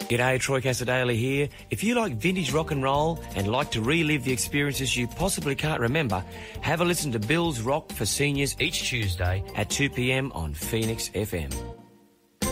G'day, Troy Casadale here. If you like vintage rock and roll and like to relive the experiences you possibly can't remember, have a listen to Bill's Rock for Seniors each Tuesday at 2 p.m. on Phoenix FM.